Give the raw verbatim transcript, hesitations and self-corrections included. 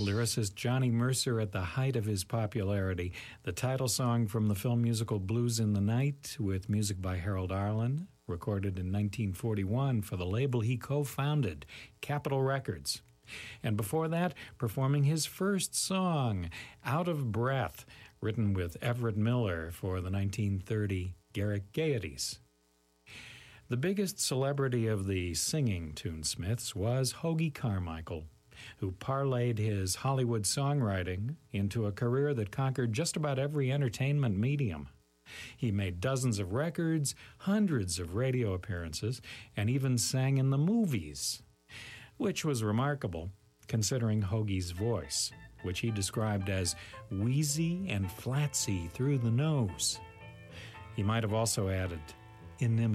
Lyricist Johnny Mercer at the height of his popularity. The title song from the film musical Blues in the Night, with music by Harold Arlen, recorded in nineteen forty-one for the label he co-founded, Capitol Records. And before that, performing his first song, Out of Breath, written with Everett Miller for the nineteen thirty Garrick Gaieties. The biggest celebrity of the singing Tunesmiths was Hoagy Carmichael, who parlayed his Hollywood songwriting into a career that conquered just about every entertainment medium. He made dozens of records, hundreds of radio appearances, and even sang in the movies, which was remarkable considering Hoagy's voice, which he described as wheezy and flatsy through the nose. He might have also added inimitable.